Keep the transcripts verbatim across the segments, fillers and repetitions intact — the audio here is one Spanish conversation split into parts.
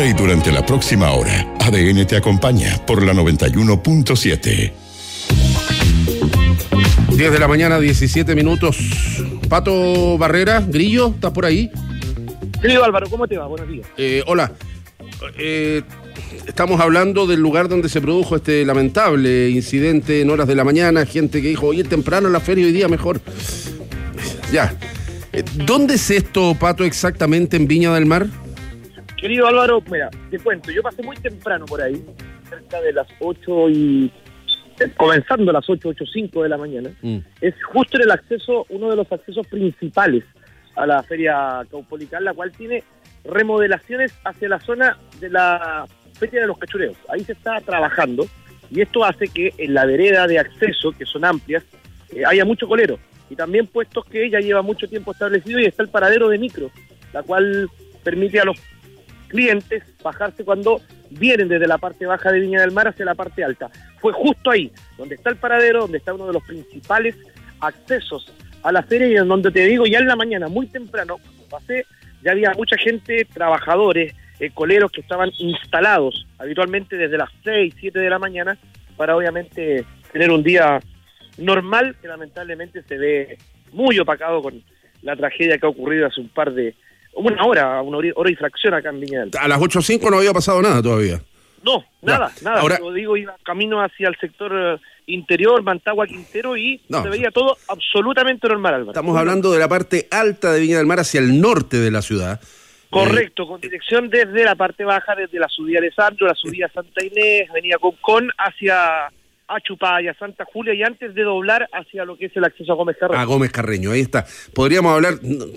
Ahora y durante la próxima hora, A D N te acompaña por la noventa y uno punto siete. diez de la mañana, diecisiete minutos. Pato Barrera, Grillo, ¿estás por ahí? Querido Álvaro, ¿cómo te va? Buenos días. Eh, hola. Eh, estamos hablando del lugar donde se produjo este lamentable incidente en horas de la mañana. Gente que dijo, oye, temprano en la feria, hoy día mejor. Ya. Eh, ¿Dónde es esto, Pato, exactamente en Viña del Mar? Querido Álvaro, mira, te cuento, yo pasé muy temprano por ahí, cerca de las ocho y... comenzando a las ocho, ocho cinco de la mañana. Mm. Es justo en el acceso, uno de los accesos principales a la Feria Caupolicán, la cual tiene remodelaciones hacia la zona de la Feria de los Cachureos. Ahí se está trabajando y esto hace que en la vereda de acceso, que son amplias, eh, haya mucho colero y también puestos que ya lleva mucho tiempo establecido, y está el paradero de micro, la cual permite a los clientes bajarse cuando vienen desde la parte baja de Viña del Mar hacia la parte alta. Fue justo ahí, donde está el paradero, donde está uno de los principales accesos a la feria, y en donde te digo, ya en la mañana, muy temprano, cuando pasé, ya había mucha gente, trabajadores, eh, coleros que estaban instalados habitualmente desde las seis, siete de la mañana, para obviamente tener un día normal, que lamentablemente se ve muy opacado con la tragedia que ha ocurrido hace un par de una hora, una hora y fracción acá en Viña del Mar. A las ocho o cinco no había pasado nada todavía. No, nada, ya. nada. Ahora, Lo digo, iba camino hacia el sector uh, interior, Mantagua, Quintero, y no, se veía todo absolutamente normal, Álvaro. Estamos hablando de la parte alta de Viña del Mar hacia el norte de la ciudad. Correcto, eh, con dirección desde la parte baja, desde la subida Alessandro, la subida Santa Inés, Avenida Concón, hacia Achupaya, Santa Julia, y antes de doblar hacia lo que es el acceso a Gómez Carreño. A Gómez Carreño, ahí está. Podríamos hablar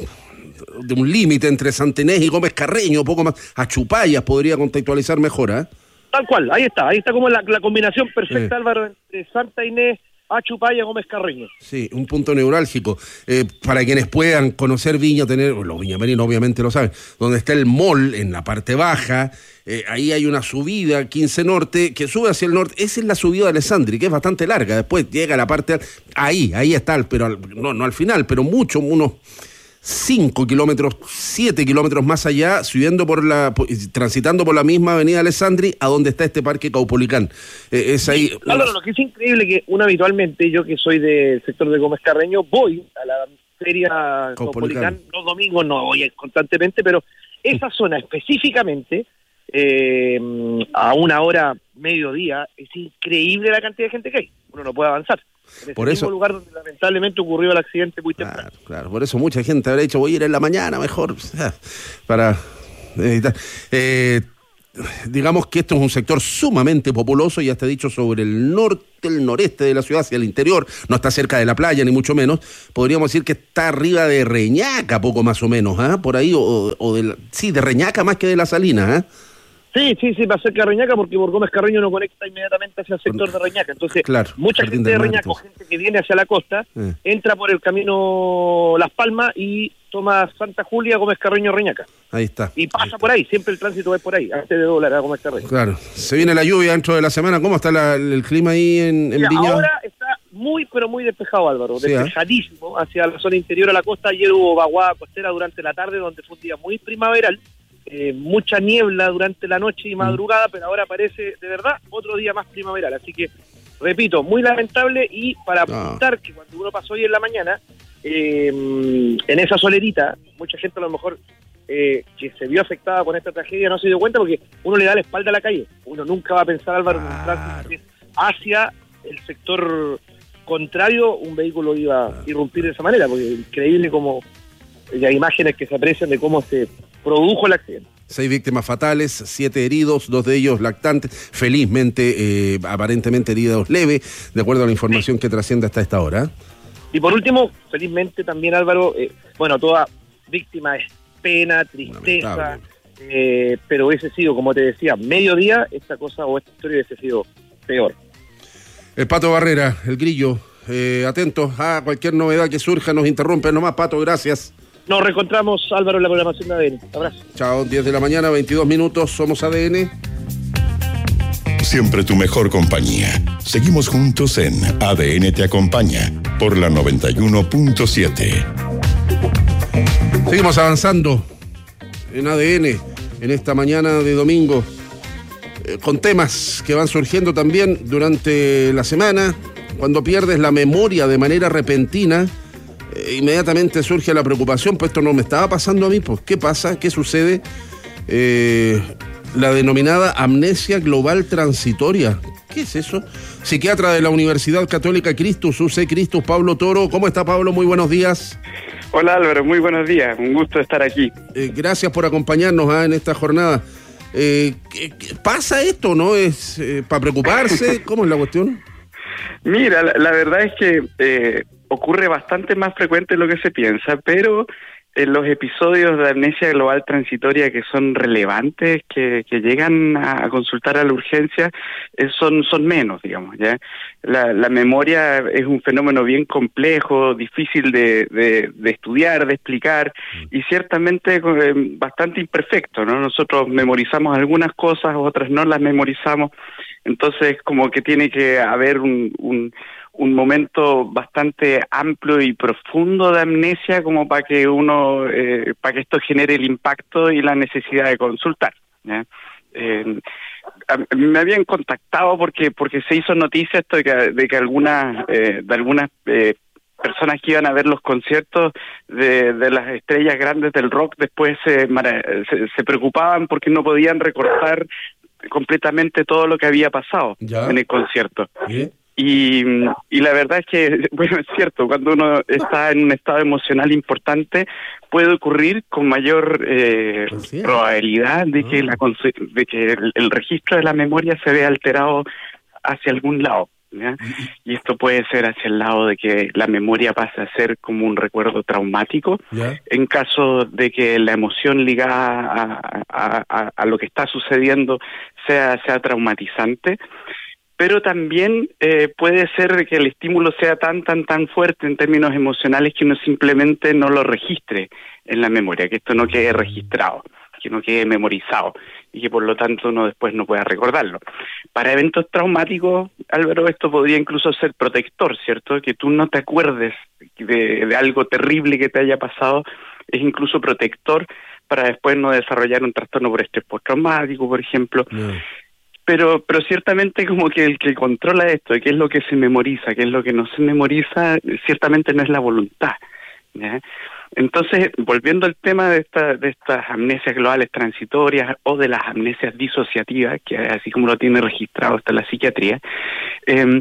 de un límite entre Santa Inés y Gómez Carreño, poco más. Achupayas podría contextualizar mejor, ¿eh? Tal cual, ahí está, ahí está como la, la combinación perfecta, eh. Álvaro, entre Santa Inés, Achupaya, Gómez Carreño. Sí, un punto neurálgico. Eh, para quienes puedan conocer Viña, tener, los viñamerinos obviamente lo saben, donde está el mall en la parte baja, eh, ahí hay una subida, quince Norte, que sube hacia el norte. Esa es la subida de Alessandri, que es bastante larga. Después llega a la parte, ahí, ahí está, pero al, no, no al final, pero mucho, unos cinco kilómetros, siete kilómetros más allá, subiendo por la, transitando por la misma avenida Alessandri, a donde está este parque Caupolicán. Eh, es ahí. Claro, una... lo que es increíble que uno habitualmente, yo que soy del sector de Gómez Carreño, voy a la feria Caupolicán, Caupolicán los domingos, no voy constantemente, pero esa zona específicamente, eh, a una hora, mediodía, es increíble la cantidad de gente que hay. Uno no puede avanzar. En ese por mismo eso, lugar donde lamentablemente ocurrió el accidente muy claro, temprano. Claro, por eso mucha gente habrá dicho, voy a ir en la mañana mejor, para evitar. Eh, digamos que esto es un sector sumamente populoso, ya está dicho, sobre el norte, el noreste de la ciudad, hacia el interior, no está cerca de la playa, ni mucho menos. Podríamos decir que está arriba de Reñaca, poco más o menos, ¿eh? Por ahí, o, o de la, sí, de Reñaca más que de La Salina, ¿eh? Sí, sí, sí, va cerca de Reñaca, porque por Gómez Carreño no conecta inmediatamente hacia el sector de Reñaca. Entonces, claro, mucha gente de Reñaca, o gente que viene hacia la costa, eh. entra por el camino Las Palmas y toma Santa Julia, Gómez Carreño, Reñaca. Ahí está. Y pasa ahí está. por ahí, siempre el tránsito va por ahí, antes de doblar a Gómez Carreño. Claro, se viene la lluvia dentro de la semana. ¿Cómo está la, el clima ahí en, en Mira, Viña? Ahora está muy, pero muy despejado, Álvaro, sí, despejadísimo, ¿eh? Hacia la zona interior a la costa. Ayer hubo vaguada costera durante la tarde, donde fue un día muy primaveral. Eh, mucha niebla durante la noche y madrugada, mm. pero ahora parece de verdad otro día más primaveral, así que repito, muy lamentable. Y para apuntar ah. que cuando uno pasó hoy en la mañana eh, en esa solerita, mucha gente a lo mejor eh, que se vio afectada con esta tragedia no se dio cuenta, porque uno le da la espalda a la calle, uno nunca va a pensar, Álvaro, claro. en hacia el sector contrario un vehículo iba a irrumpir de esa manera, porque es increíble como las imágenes que se aprecian de cómo se produjo el accidente. Seis víctimas fatales, siete heridos, dos de ellos lactantes, felizmente, eh, aparentemente heridos leves, de acuerdo a la información sí. que trasciende hasta esta hora. Y por último, felizmente también, Álvaro, eh, bueno, toda víctima es pena, tristeza, eh, pero hubiese sido, como te decía, mediodía, esta cosa o esta historia hubiese sido peor. El Pato Barrera, el Grillo, eh, atentos a cualquier novedad que surja, nos interrumpe nomás, Pato, gracias. Nos reencontramos, Álvaro, en la programación de A D N. Abrazo. Chao, diez de la mañana, veintidós minutos, somos A D N. Siempre tu mejor compañía. Seguimos juntos en A D N Te Acompaña, por la noventa y uno punto siete. Seguimos avanzando en A D N. en esta mañana de domingo, eh, con temas que van surgiendo también durante la semana. Cuando pierdes la memoria de manera repentina, eh, inmediatamente surge la preocupación, pues esto no me estaba pasando a mí, pues ¿qué pasa? ¿Qué sucede? Eh, la denominada amnesia global transitoria. ¿Qué es eso? Psiquiatra de la Universidad Católica Christus, U C Christus, Pablo Toro. ¿Cómo está, Pablo? Muy buenos días. Hola, Álvaro, muy buenos días. Un gusto estar aquí. Eh, gracias por acompañarnos ¿eh? en esta jornada. Eh, ¿qué, qué ¿Pasa esto, no? ¿Es eh, para preocuparse? ¿Cómo es la cuestión? Mira, la, la verdad es que eh, ocurre bastante más frecuente de lo que se piensa, pero en los episodios de amnesia global transitoria que son relevantes, que, que llegan a, a consultar a la urgencia, eh, son, son menos, digamos, ¿ya? La, la memoria es un fenómeno bien complejo, difícil de, de, de estudiar, de explicar, y ciertamente eh, bastante imperfecto, ¿no? Nosotros memorizamos algunas cosas, otras no las memorizamos, entonces como que tiene que haber un... un un momento bastante amplio y profundo de amnesia como para que uno, eh, para que esto genere el impacto y la necesidad de consultar, ¿ya? Eh, a, me habían contactado porque porque se hizo noticia esto de que, de que algunas eh, de algunas eh, personas que iban a ver los conciertos de, de las estrellas grandes del rock después se, se, se preocupaban porque no podían recordar completamente todo lo que había pasado ¿Ya? en el concierto. ¿Sí? Y, y la verdad es que, bueno, es cierto, cuando uno está en un estado emocional importante, puede ocurrir con mayor eh, ¿Sí? probabilidad de que, la, de que el, el registro de la memoria se vea alterado hacia algún lado, ¿ya? Y esto puede ser hacia el lado de que la memoria pase a ser como un recuerdo traumático, ¿Ya? en caso de que la emoción ligada a, a, a, a lo que está sucediendo sea, sea traumatizante. Pero también eh, puede ser que el estímulo sea tan, tan, tan fuerte en términos emocionales que uno simplemente no lo registre en la memoria, que esto no quede registrado, que no quede memorizado y que por lo tanto uno después no pueda recordarlo. Para eventos traumáticos, Álvaro, esto podría incluso ser protector, ¿cierto? Que tú no te acuerdes de, de algo terrible que te haya pasado, es incluso protector para después no desarrollar un trastorno por estrés postraumático, por ejemplo. No. Pero pero ciertamente como que el que controla esto, qué es lo que se memoriza, qué es lo que no se memoriza, ciertamente no es la voluntad, ¿ya? Entonces, volviendo al tema de, esta, de estas amnesias globales transitorias o de las amnesias disociativas, que así como lo tiene registrado hasta la psiquiatría, eh,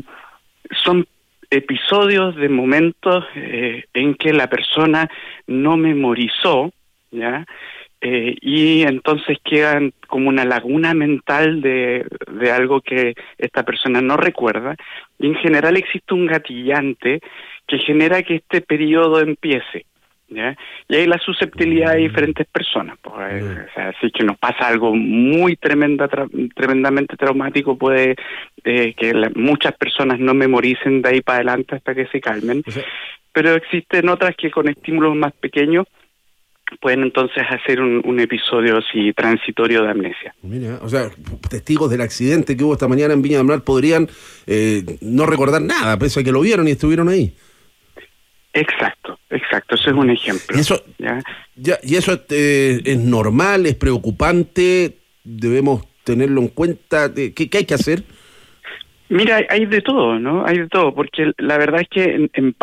son episodios de momentos eh, en que la persona no memorizó, ¿ya? Eh, y entonces quedan como una laguna mental de, de algo que esta persona no recuerda, y en general existe un gatillante que genera que este periodo empiece, ¿ya? Y hay la susceptibilidad de diferentes personas, pues, mm. o sea, si que nos pasa algo muy tremenda, tra tremendamente traumático, puede eh, que la, muchas personas no memoricen de ahí para adelante hasta que se calmen, o sea, pero existen otras que con estímulos más pequeños pueden entonces hacer un, un episodio así transitorio de amnesia. Mira, o sea, testigos del accidente que hubo esta mañana en Viña del Mar podrían eh, no recordar nada, pese a que lo vieron y estuvieron ahí. Exacto, exacto, eso es un ejemplo. ¿Y eso, ¿ya? Ya, y eso eh, es normal, es preocupante, debemos tenerlo en cuenta? ¿Qué, qué hay que hacer? Mira, hay de todo, ¿no? Hay de todo, porque la verdad es que en, en